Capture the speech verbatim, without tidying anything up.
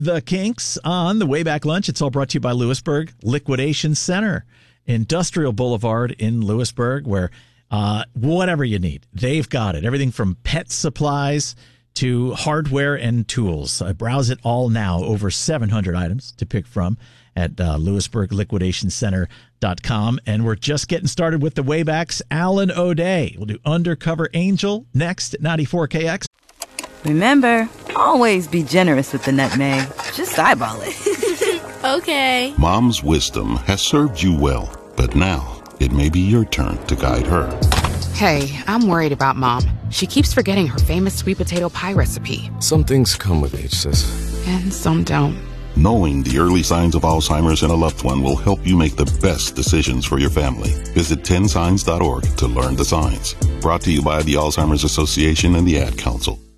The Kinks on the Way Back Lunch. It's all brought to you by Lewisburg Liquidation Center, Industrial Boulevard in Lewisburg, where uh, whatever you need, they've got it. Everything from pet supplies to hardware and tools. Uh, browse it all now. Over seven hundred items to pick from at uh, Lewisburg Liquidation Center dot com. And we're just getting started with the Waybacks. Alan O'Day will do Undercover Angel next at ninety-four K X. Remember, always be generous with the nutmeg. Just eyeball it. Okay. Mom's wisdom has served you well, but now it may be your turn to guide her. Hey, I'm worried about Mom. She keeps forgetting her famous sweet potato pie recipe. Some things come with age, sis. And some don't. Knowing the early signs of Alzheimer's in a loved one will help you make the best decisions for your family. Visit ten signs dot org to learn the signs. Brought to you by the Alzheimer's Association and the Ad Council.